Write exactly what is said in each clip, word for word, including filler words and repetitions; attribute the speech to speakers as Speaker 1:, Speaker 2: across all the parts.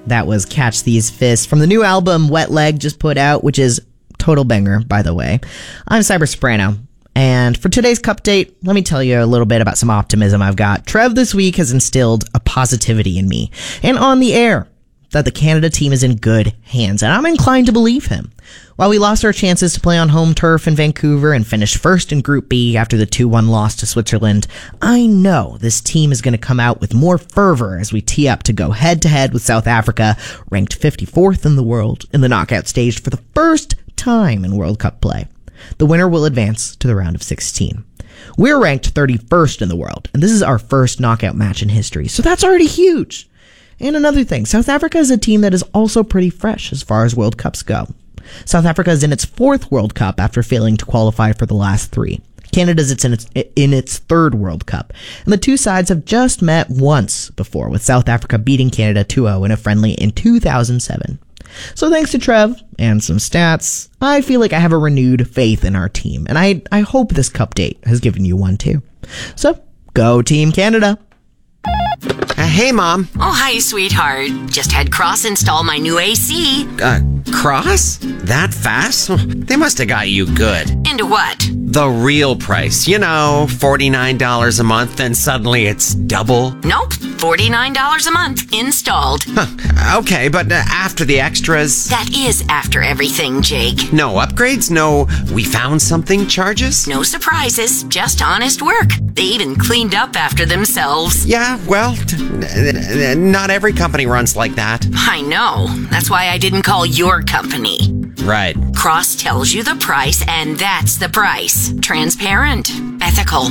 Speaker 1: That was Catch These Fists from the new album Wet Leg just put out, which is total banger, by the way. I'm Cyber Soprano, and for today's cup date, let me tell you a little bit about some optimism I've got. Trev this week has instilled a positivity in me, and on the air, that the Canada team is in good hands, and I'm inclined to believe him. While we lost our chances to play on home turf in Vancouver and finished first in Group B after the two one loss to Switzerland, I know this team is going to come out with more fervor as we tee up to go head-to-head with South Africa, ranked fifty-fourth in the world in the knockout stage for the first time in World Cup play. The winner will advance to the round of sixteen. We're ranked thirty-first in the world, and this is our first knockout match in history, so that's already huge. And another thing, South Africa is a team that is also pretty fresh as far as World Cups go. South Africa is in its fourth World Cup after failing to qualify for the last three. Canada's it's in its in its third World Cup, and the two sides have just met once before, with South Africa beating Canada two oh in a friendly in two thousand seven. So thanks to Trev and some stats, I feel like I have a renewed faith in our team, and I, I hope this cup date has given you one too. So, go Team Canada!
Speaker 2: Uh, hey, Mom.
Speaker 3: Oh, hi, sweetheart. Just had Cross install my new A C.
Speaker 2: Uh, Cross? That fast? They must have got you good.
Speaker 3: Into what?
Speaker 2: The real price. You know, forty-nine dollars a month, and suddenly it's double.
Speaker 3: Nope. forty-nine dollars a month. Installed.
Speaker 2: Huh. Okay, but uh, after the extras...
Speaker 3: That is after everything, Jake.
Speaker 2: No upgrades? No we found something charges?
Speaker 3: No surprises. Just honest work. They even cleaned up after themselves.
Speaker 2: Yeah, well, t- n- not every company runs like that.
Speaker 3: I know. That's why I didn't call your company.
Speaker 2: Right.
Speaker 3: Cross tells you the price, and that's the price. Transparent. Ethical.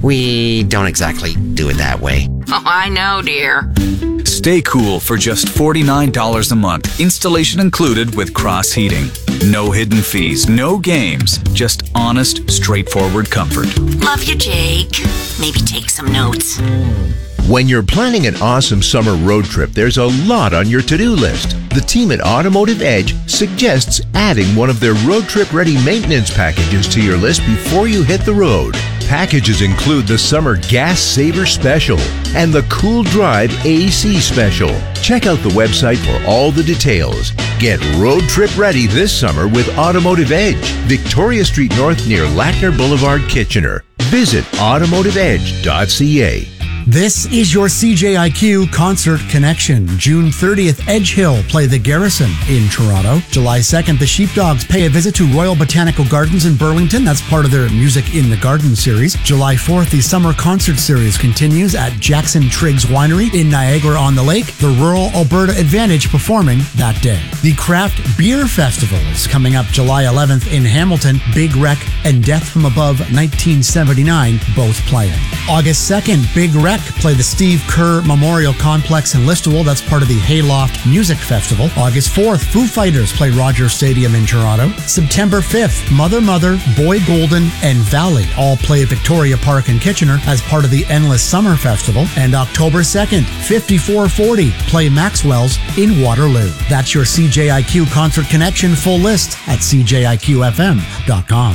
Speaker 2: We don't exactly do it that way.
Speaker 3: Oh, I know, dear.
Speaker 4: Stay cool for just forty-nine dollars a month. Installation included with Cross Heating. No hidden fees, no games. Just honest, straightforward comfort.
Speaker 3: Love you, Jake. Maybe take some notes.
Speaker 5: When you're planning an awesome summer road trip, there's a lot on your to-do list. The team at Automotive Edge suggests adding one of their road trip ready maintenance packages to your list before you hit the road. Packages include the Summer Gas Saver Special and the Cool Drive A C Special. Check out the website for all the details. Get road trip ready this summer with Automotive Edge, Victoria Street North near Lackner Boulevard, Kitchener. Visit automotive edge dot c a.
Speaker 6: This is your C J I Q Concert Connection. June thirtieth, Edge Hill play the Garrison in Toronto. July second, the Sheepdogs pay a visit to Royal Botanical Gardens in Burlington. That's part of their Music in the Garden series. July fourth, the Summer Concert Series continues at Jackson Triggs Winery in Niagara-on-the-Lake. The Rural Alberta Advantage performing that day. The Craft Beer Festival is coming up July eleventh in Hamilton. Big Wreck and Death from Above nineteen seventy-nine both playing. August second, Big Wreck play the Steve Kerr Memorial Complex in Listowel. That's part of the Hayloft Music Festival. August fourth, Foo Fighters play Rogers Stadium in Toronto. September fifth, Mother Mother, Boy Golden, and Valley all play at Victoria Park in Kitchener as part of the Endless Summer Festival. And October second, fifty-four forty play Maxwell's in Waterloo. That's your C J I Q Concert Connection full list at c j i q f m dot com.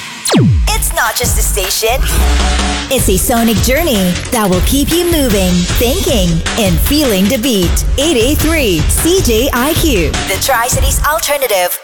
Speaker 7: It's not just a station. It's a sonic journey that will keep you moving, thinking, and feeling the beat. eight eighty-three C J I Q, the Tri-Cities Alternative.